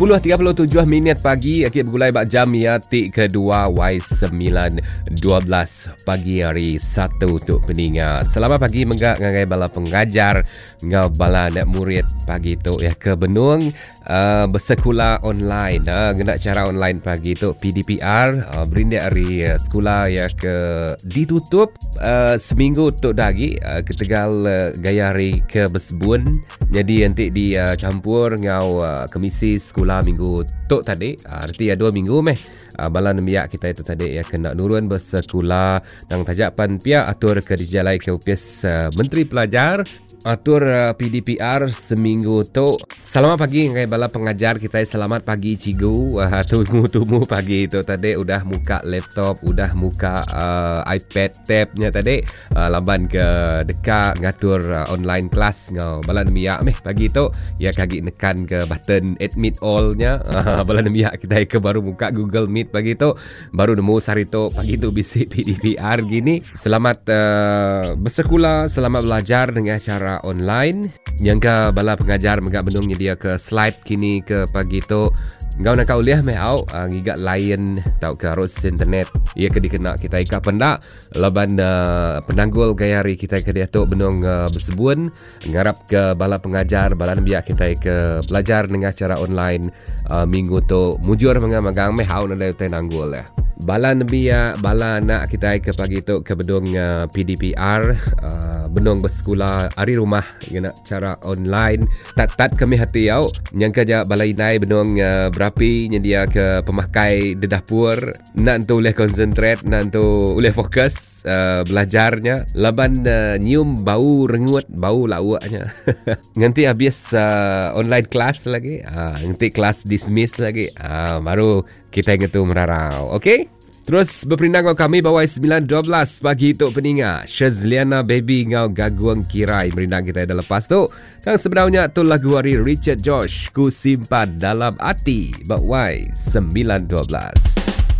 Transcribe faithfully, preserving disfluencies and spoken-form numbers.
sepuluh tiga puluh tujuh minit pagi, akhir bergulai bak jam ya tik kedua Y sembilan dua belas pagi hari satu untuk peningat. Selamat pagi menggak ngai bala pengajar, ngau bala anak murid pagi tu ya ke Benung uh, bersekolah online. Uh, guna cara online pagi tu P D P R uh, berindik hari uh, sekolah ya ke ditutup uh, seminggu tu lagi uh, ke Tegal uh, gaya hari ke Besbun. Jadi nanti dicampur uh, ngau uh, komisi sekolah minggu tu tadi, uh, arti ya dua minggu meh uh, bala nemiak kita itu tadi ya kena nurun bersekolah dan tajapan pihak atur ke dijalai ke upis uh, Menteri Pelajar atur uh, P D P R seminggu tu. Selamat pagi ngai bala pengajar kita, selamat pagi cigu. Uh, tumu-tumu pagi itu tadi udah muka laptop, udah muka uh, iPad tabnya tadi uh, laban ke dekat ngatur uh, online kelas ngau bala nemiak meh pagi tu ya kagi nekan ke button admit all-nya. Uh, bala nemiak kita ke baru muka Google Meet pagi tu baru nemu sari tu pagi tu bisi P D P R gini. Selamat uh, bersekolah, selamat belajar dengan cara online. Yang ke bala pengajar megak Benung dia ke slide kini ke pagi tu ngau nak kuliah meh au uh, ngigat lain tau ke arus internet ia ke dikena kita ika pendak laban uh, penanggul gaya hari kita ke dia tu Benung uh, Besebun ngarap ke bala pengajar bala biak kita ke belajar dengan cara online uh, minggu tu mujur mengagang meh au nak nanggul ya. Bala nebia bala anak kita ke pagi tu ke Benung uh, P D P R uh, Benung bersekolah hari rumah guna cara online tat-tat kami hati au nyangka ja balai nai Benung uh, berapi nyedia ke pemakai di dapur nak tu boleh konsentrate nak tu boleh fokus uh, belajarnya laban uh, nyium bau rengut bau lawaknya nanti habis uh, online class lagi uh, nanti kelas dismiss lagi uh, baru kita ingat tu merarau. Okey, terus berpindah dengan kami bawah sembilan dua belas pagi itu peningat Shazliana Baby ngau gaguang kirai merindang kita dah lepas tu. Yang sebenarnya tu lagu hari Richard Josh ku simpan dalam hati bawah sembilan dua belas.